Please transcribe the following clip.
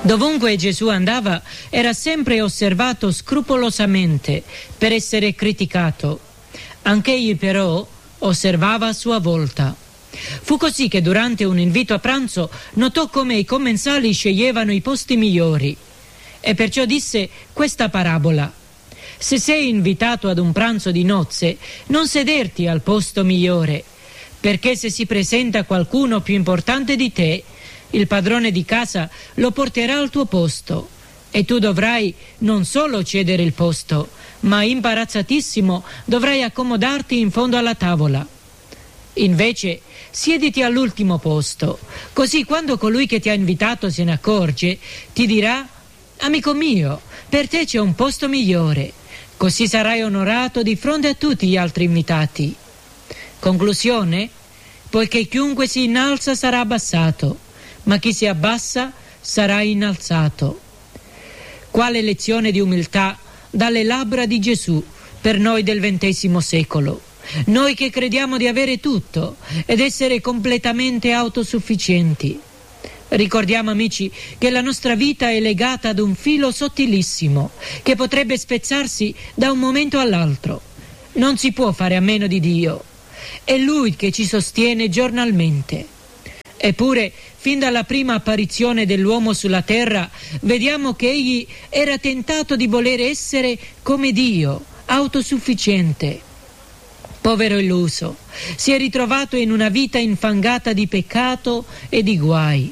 Dovunque Gesù andava era sempre osservato scrupolosamente per essere criticato. Anch'egli però osservava a sua volta. Fu così che durante un invito a pranzo notò come i commensali sceglievano i posti migliori e perciò disse questa parabola: se sei invitato ad un pranzo di nozze, non sederti al posto migliore, perché se si presenta qualcuno più importante di te, il padrone di casa lo porterà al tuo posto e tu dovrai non solo cedere il posto, ma imbarazzatissimo dovrai accomodarti in fondo alla tavola. Invece siediti all'ultimo posto, così quando colui che ti ha invitato se ne accorge, ti dirà: amico mio, per te c'è un posto migliore. Così sarai onorato di fronte a tutti gli altri invitati. Conclusione? Poiché chiunque si innalza sarà abbassato, ma chi si abbassa sarà innalzato. Quale lezione di umiltà dalle labbra di Gesù per noi del XX secolo. Noi che crediamo di avere tutto ed essere completamente autosufficienti. Ricordiamo, amici, che la nostra vita è legata ad un filo sottilissimo che potrebbe spezzarsi da un momento all'altro. Non si può fare a meno di Dio. È Lui che ci sostiene giornalmente. Eppure, fin dalla prima apparizione dell'uomo sulla terra, vediamo che egli era tentato di voler essere come Dio, autosufficiente. Povero illuso, si è ritrovato in una vita infangata di peccato e di guai.